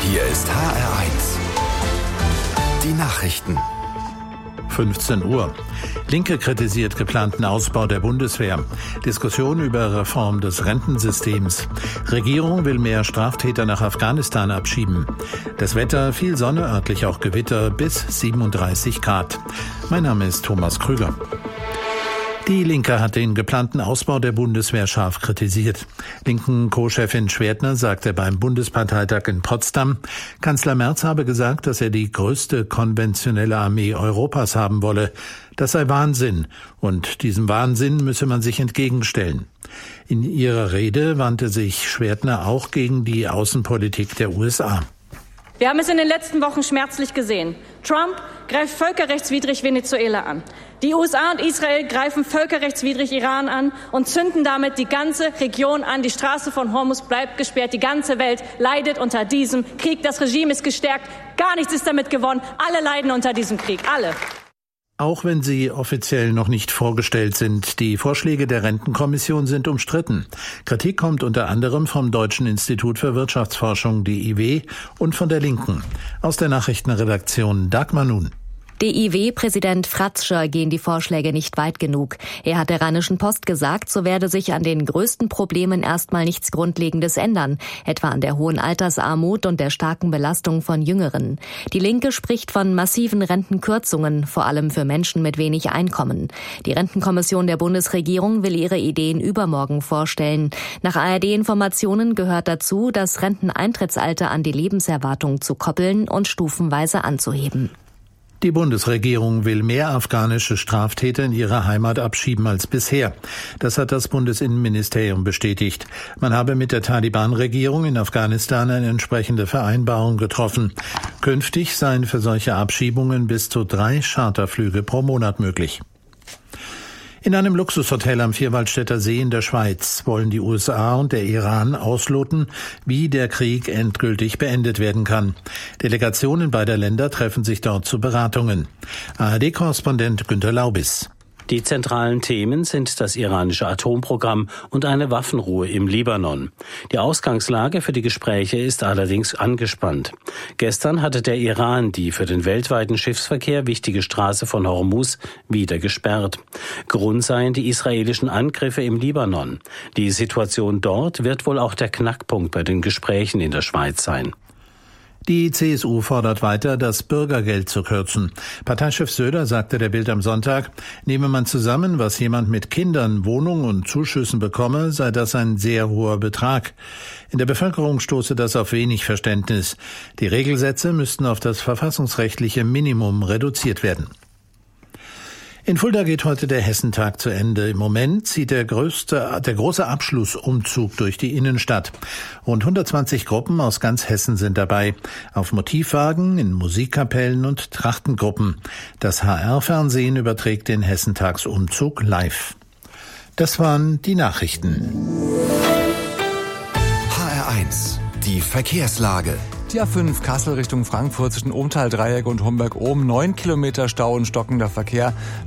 Hier ist HR1. Die Nachrichten. 15 Uhr. Linke kritisiert geplanten Ausbau der Bundeswehr. Diskussion über Reform des Rentensystems. Regierung will mehr Straftäter nach Afghanistan abschieben. Das Wetter, viel Sonne, örtlich auch Gewitter, bis 37 Grad. Mein Name ist Thomas Krüger. Die Linke hat den geplanten Ausbau der Bundeswehr scharf kritisiert. Linken Co-Chefin Schwertner sagte beim Bundesparteitag in Potsdam, Kanzler Merz habe gesagt, dass er die größte konventionelle Armee Europas haben wolle. Das sei Wahnsinn und diesem Wahnsinn müsse man sich entgegenstellen. In ihrer Rede wandte sich Schwertner auch gegen die Außenpolitik der USA. Wir haben es in den letzten Wochen schmerzlich gesehen. Trump greift völkerrechtswidrig Venezuela an. Die USA und Israel greifen völkerrechtswidrig Iran an und zünden damit die ganze Region an. Die Straße von Hormuz bleibt gesperrt. Die ganze Welt leidet unter diesem Krieg. Das Regime ist gestärkt. Gar nichts ist damit gewonnen. Alle leiden unter diesem Krieg. Alle. Auch wenn sie offiziell noch nicht vorgestellt sind, die Vorschläge der Rentenkommission sind umstritten. Kritik kommt unter anderem vom Deutschen Institut für Wirtschaftsforschung, DIW, und von der Linken. Aus der Nachrichtenredaktion Dagmar Nun. DIW-Präsident Fratscher gehen die Vorschläge nicht weit genug. Er hat der Rheinischen Post gesagt, so werde sich an den größten Problemen erstmal nichts Grundlegendes ändern, etwa an der hohen Altersarmut und der starken Belastung von Jüngeren. Die Linke spricht von massiven Rentenkürzungen, vor allem für Menschen mit wenig Einkommen. Die Rentenkommission der Bundesregierung will ihre Ideen übermorgen vorstellen. Nach ARD-Informationen gehört dazu, das Renteneintrittsalter an die Lebenserwartung zu koppeln und stufenweise anzuheben. Die Bundesregierung will mehr afghanische Straftäter in ihre Heimat abschieben als bisher. Das hat das Bundesinnenministerium bestätigt. Man habe mit der Taliban-Regierung in Afghanistan eine entsprechende Vereinbarung getroffen. Künftig seien für solche Abschiebungen bis zu 3 Charterflüge pro Monat möglich. In einem Luxushotel am Vierwaldstätter See in der Schweiz wollen die USA und der Iran ausloten, wie der Krieg endgültig beendet werden kann. Delegationen beider Länder treffen sich dort zu Beratungen. ARD-Korrespondent Günter Laubis. Die zentralen Themen sind das iranische Atomprogramm und eine Waffenruhe im Libanon. Die Ausgangslage für die Gespräche ist allerdings angespannt. Gestern hatte der Iran die für den weltweiten Schiffsverkehr wichtige Straße von Hormuz wieder gesperrt. Grund seien die israelischen Angriffe im Libanon. Die Situation dort wird wohl auch der Knackpunkt bei den Gesprächen in der Schweiz sein. Die CSU fordert weiter, das Bürgergeld zu kürzen. Parteichef Söder sagte der Bild am Sonntag, nehme man zusammen, was jemand mit Kindern, Wohnung und Zuschüssen bekomme, sei das ein sehr hoher Betrag. In der Bevölkerung stoße das auf wenig Verständnis. Die Regelsätze müssten auf das verfassungsrechtliche Minimum reduziert werden. In Fulda geht heute der Hessentag zu Ende. Im Moment zieht der große Abschlussumzug durch die Innenstadt. Rund 120 Gruppen aus ganz Hessen sind dabei. Auf Motivwagen, in Musikkapellen und Trachtengruppen. Das HR-Fernsehen überträgt den Hessentagsumzug live. Das waren die Nachrichten. HR1, die Verkehrslage. Die A5 Kassel Richtung Frankfurt zwischen Umtal, Dreieck und Homberg-Ohm. 9 Kilometer Stau und stockender Verkehr.